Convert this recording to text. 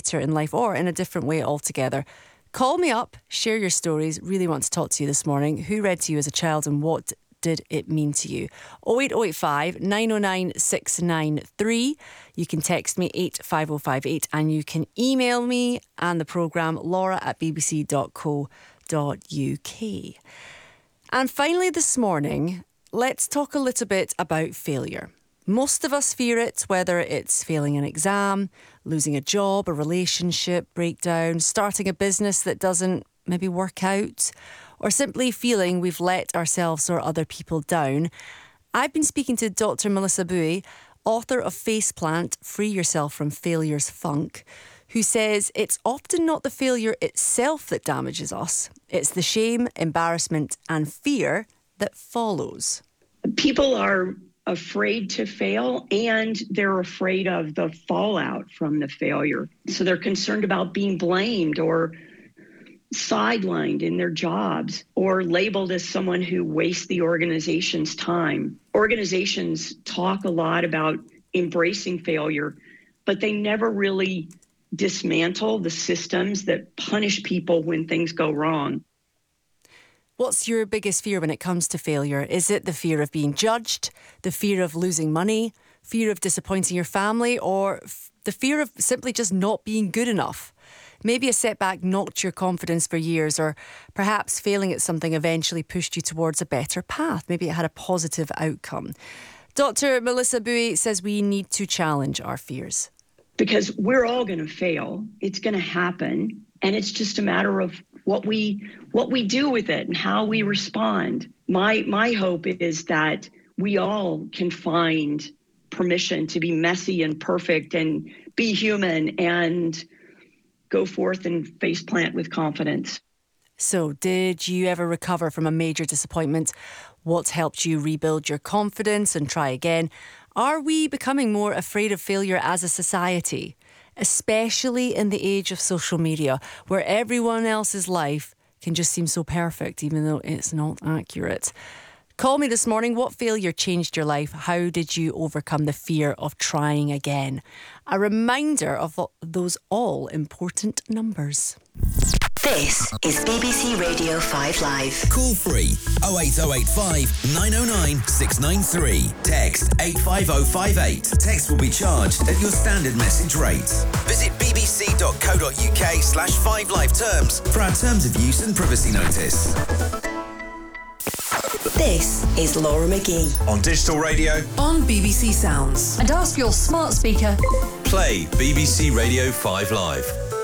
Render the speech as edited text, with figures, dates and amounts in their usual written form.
better in life or in a different way altogether. Call me up, share your stories. Really want to talk to you this morning. Who read to you as a child and what did it mean to you? 08085 909 693. You can text me 85058 and you can email me and the programme laura@bbc.co.uk. And finally this morning, let's talk a little bit about failure. Most of us fear it, whether it's failing an exam, losing a job, a relationship breakdown, starting a business that doesn't maybe work out, or simply feeling we've let ourselves or other people down. I've been speaking to Dr. Melissa Bouey, author of Faceplant, Free Yourself from Failure's Funk, who says it's often not the failure itself that damages us. It's the shame, embarrassment and fear that follows. People are afraid to fail and they're afraid of the fallout from the failure. So they're concerned about being blamed or sidelined in their jobs or labeled as someone who wastes the organization's time. Organizations talk a lot about embracing failure, but they never really dismantle the systems that punish people when things go wrong. What's your biggest fear when it comes to failure? Is it the fear of being judged, the fear of losing money, fear of disappointing your family, or the fear of simply just not being good enough? Maybe a setback knocked your confidence for years, or perhaps failing at something eventually pushed you towards a better path. Maybe it had a positive outcome. Dr. Melissa Bouey says we need to challenge our fears. Because we're all going to fail. It's going to happen. And it's just a matter of what we do with it and how we respond. My hope is that we all can find permission to be messy and perfect and be human and go forth and faceplant with confidence. So, did you ever recover from a major disappointment? What helped you rebuild your confidence and try again? Are we becoming more afraid of failure as a society? Especially in the age of social media, where everyone else's life can just seem so perfect, even though it's not accurate. Call me this morning. What failure changed your life? How did you overcome the fear of trying again? A reminder of those all-important numbers. This is BBC Radio 5 Live. Call free 08085 909 693. Text 85058. Text will be charged at your standard message rate. Visit bbc.co.uk/5 live terms for our terms of use and privacy notice. This is Laura McGee. On digital radio, on BBC Sounds. And ask your smart speaker. play BBC Radio 5 Live.